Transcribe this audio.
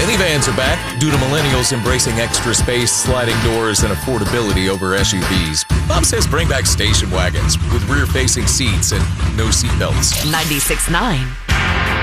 Minivans are back due to millennials embracing extra space, sliding doors, and affordability over SUVs. Bob says bring back station wagons with rear-facing seats and no seatbelts. 96.9